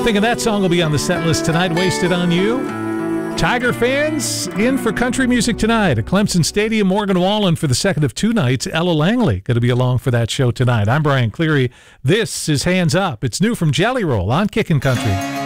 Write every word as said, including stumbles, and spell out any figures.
Thinking that song will be on the set list tonight. Wasted on You. Tiger fans in for country music tonight at Clemson Stadium. Morgan Wallen for the second of two nights. Ella Langley going to be along for that show tonight. I'm Brian Cleary. This is Hands Up. It's new from Jelly Roll on Kickin' Country.